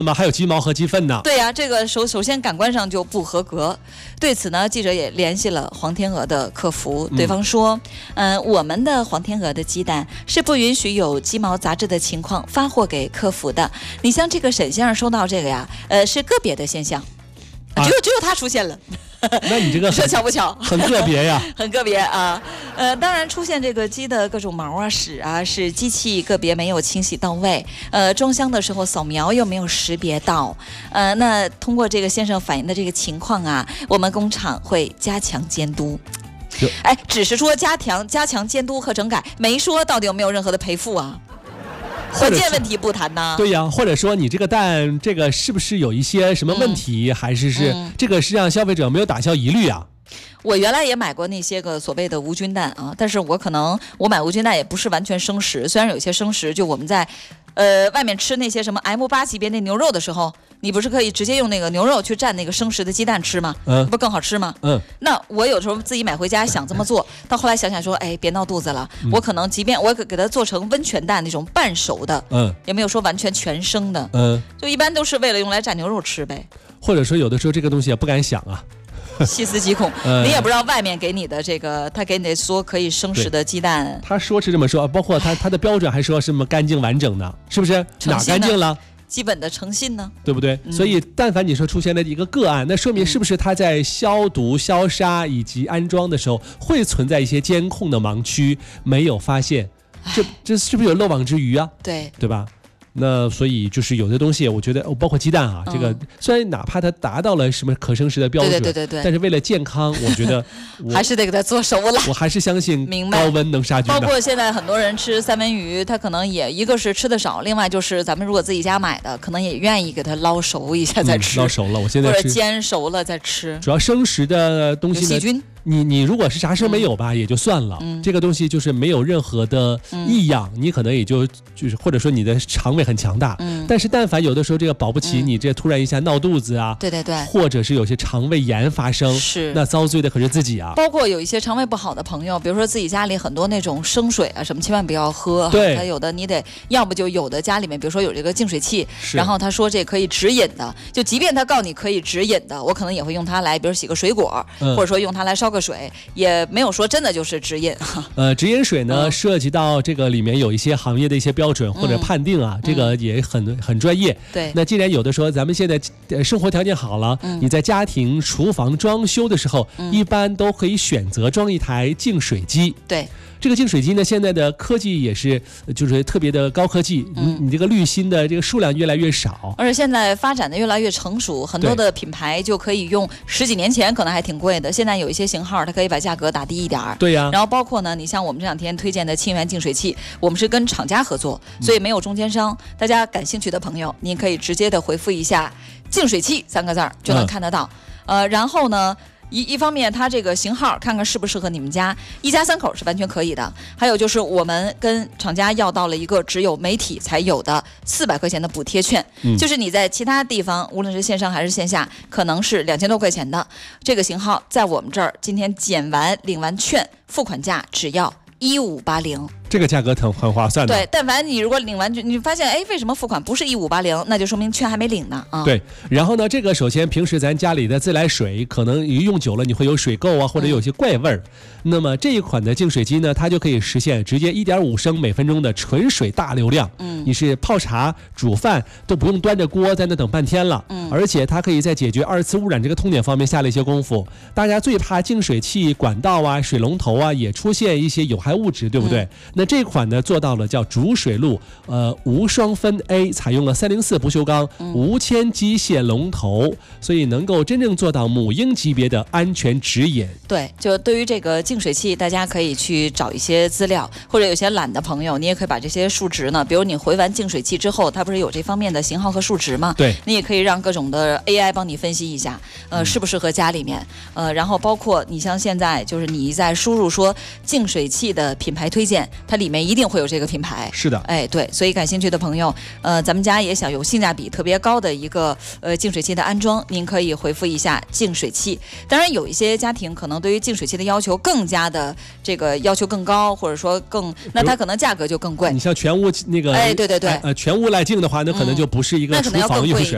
那么还有鸡毛和鸡粪呢？ 对呀，这个首先感官上就不合格。对此呢，记者也联系了黄天鹅的客服，对方说，我们的黄天鹅的鸡蛋是不允许有鸡毛杂质的情况发货给客服的。你像这个沈先生收到这个呀，是个别的现象，只有他出现了。 那你这个说巧不巧， 很个别呀， 很个别啊。当然出现这个鸡的各种毛啊、屎啊，是机器个别没有清洗到位。装箱的时候扫描又没有识别到。那通过这个先生反映的这个情况啊，我们工厂会加强监督。只是说加强监督和整改，没说到底有没有任何的赔付啊。关键问题不谈呢？ 对呀，或者说你这个蛋，这个是不是有一些什么问题，还是这个是让消费者没有打消疑虑啊？ 我原来也买过那些个所谓的无菌蛋啊，但是我买无菌蛋也不是完全生食，虽然有一些生食，就我们在外面吃那些什么 M8级别那牛肉的时候，你不是可以直接用那个牛肉去蘸那个生食的鸡蛋吃吗？不更好吃吗？那我有时候自己买回家想这么做，到后来想想说，别闹肚子了，我可能即便我给它做成温泉蛋那种半熟的，也没有说完全全生的，就一般都是为了用来蘸牛肉吃呗。 或者说有的时候这个东西也不敢想啊。 细思极恐，你也不知道外面给你的这个，他给你的说可以生食的鸡蛋， 他说是这么说，包括他的标准还说什么干净完整的，是不是？哪干净了？ 基本的诚信呢， 对不对？所以但凡你说出现了一个个案，那说明是不是他在消毒、消杀以及安装的时候会存在一些监控的盲区，没有发现，这是不是有漏网之鱼啊？对吧？那所以就是有的东西，我觉得包括鸡蛋啊，这个虽然哪怕它达到了什么可生食的标准， 对， 但是为了健康，我觉得还是得给它做熟了。 我还是相信高温能杀菌的。 包括现在很多人吃三文鱼，他可能也一个是吃的少，另外就是咱们如果自己家买的，可能也愿意给它捞熟一下再吃。 捞熟了，我现在或者煎熟了再吃。 主要生食的东西呢， 有细菌。 你如果是啥事没有吧，也就算了，这个东西就是没有任何的异样，你可能也就是或者说你的肠胃很强大，但是但凡有的时候这个保不齐你这突然一下闹肚子啊， 对， 或者是有些肠胃炎发生，那遭罪的可是自己啊。 包括有一些肠胃不好的朋友，比如说自己家里很多那种生水啊什么，千万不要喝。 对， 他有的你得要不就有的家里面，比如说有这个净水器，然后他说这可以直饮的，就即便他告你可以直饮的，我可能也会用它来，比如洗个水果，或者说用它来烧个水，也没有说真的就是直饮。 直饮水呢，涉及到这个里面有一些行业的一些标准或者判定啊，这个也很专业。 对， 那既然有的说咱们现在生活条件好了，你在家庭厨房装修的时候，一般都可以选择装一台净水机。 对。 这个净水机呢，现在的科技也是就是特别的高科技，你这个滤芯的这个数量越来越少， 而且现在发展的越来越成熟，很多的品牌就可以用10几年前可能还挺贵的，现在有一些型号它可以把价格打低一点。 对呀。 然后包括呢，你像我们这两天推荐的沁园净水器，我们是跟厂家合作，所以没有中间商。大家感兴趣的朋友，您可以直接的回复一下净水器3个字就能看得到。然后呢，一方面它这个型号看看适不适合你们家，一家3口是完全可以的。还有就是我们跟厂家要到了一个只有媒体才有的400块钱的补贴券，就是你在其他地方无论是线上还是线下可能是2000多块钱的，这个型号在我们这儿今天领完券，付款价只要1580。 这个价格很划算的。 对，但凡你如果领完你发现为什么付款不是1580，那就说明券还没领呢啊。 对，然后呢，这个首先平时咱家里的自来水可能用久了你会有水垢啊，或者有些怪味儿。那么这一款的净水机呢，它就可以实现直接1.5升每分钟的纯水大流量。你是泡茶、煮饭都不用端着锅在那等半天了。而且它可以在解决2次污染这个痛点方面下了一些功夫。大家最怕净水器管道啊、水龙头啊也出现一些有害物质，对不对？那这款呢做到了叫主水路无双酚 A， 采用了304不锈钢无铅机械龙头，所以能够真正做到母婴级别的安全直饮。 对，就对于这个净水器，大家可以去找一些资料，或者有些懒的朋友，你也可以把这些数值呢，比如你回完净水器之后，它不是有这方面的型号和数值吗？ 对， 你也可以让各种的 AI 帮你分析一下，适不适合家里面，然后包括你像现在就是你在输入说净水器的品牌推荐，它里面一定会有这个品牌。 是的， 对，所以感兴趣的朋友，咱们家也想有性价比特别高的一个净水器的安装，您可以回复一下净水器。当然有一些家庭可能对于净水器的要求更加的这个要求更高，或者说那它可能价格就更贵。 你像全屋那个， 对， 全屋来净的话，那可能就不是一个厨房用水